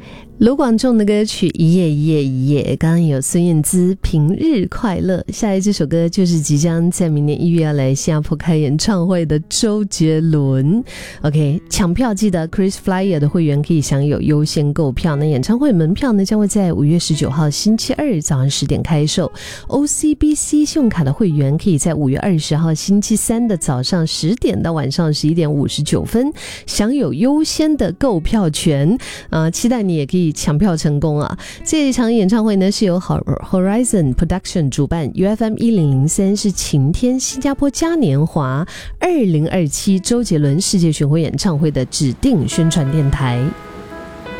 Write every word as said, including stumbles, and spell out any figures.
卢广仲的歌曲一夜一夜一夜，刚刚有孙燕姿平日快乐，下来这首歌就是即将在明年一月要来新加坡开演唱会的周杰伦。 OK， 抢票记得 Chris Flyer 的会员可以享有优先购票，那演唱会门票呢将会在五月十九号星期二早上十点开售， O C B C 信用卡的会员可以在五月二十号星期三的早上十点到晚上十一点五十九分享有优先的购票权、呃、期待你也可以抢票成功啊！这一场演唱会呢是由 Horizon Production 主办 ，U F M 一零零三是晴天新加坡嘉年华二零二七周杰伦世界巡回演唱会的指定宣传电台。